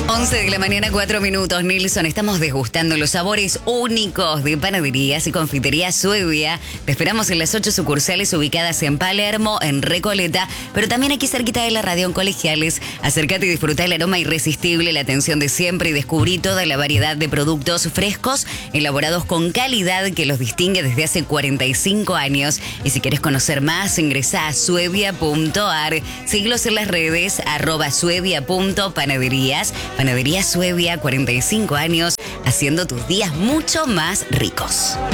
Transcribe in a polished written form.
11 de la mañana, 4 minutos. Nilsson, estamos degustando los sabores únicos de panaderías y confitería Suevia. Te esperamos en las 8 sucursales ubicadas en Palermo, en Recoleta, pero también aquí cerquita de la radio en Colegiales. Acércate y disfruta el aroma irresistible, la atención de siempre y descubrí toda la variedad de productos frescos, elaborados con calidad que los distingue desde hace 45 años. Y si quieres conocer más, ingresa a suevia.ar. Síguelos en las redes, @suevia.panaderías. Panadería Suevia, 45 años, haciendo tus días mucho más ricos.